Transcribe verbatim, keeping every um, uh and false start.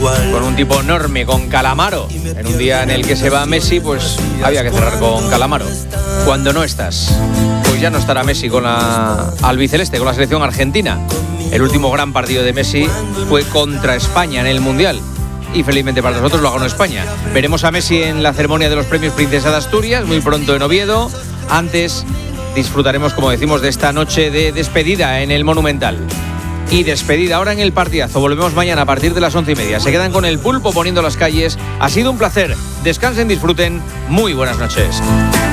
con un tipo enorme, con Calamaro. En un día en el que se va Messi, pues había que cerrar con Calamaro. Cuando no estás, pues ya no estará Messi con la albiceleste, con la selección argentina. El último gran partido de Messi fue contra España en el Mundial. Y felizmente para nosotros lo ganó España. Veremos a Messi en la ceremonia de los premios Princesa de Asturias, muy pronto en Oviedo. Antes disfrutaremos, como decimos, de esta noche de despedida en el Monumental. Y despedida ahora en el partidazo. Volvemos mañana a partir de las once y media. Se quedan con el pulpo poniendo las calles. Ha sido un placer. Descansen, disfruten. Muy buenas noches.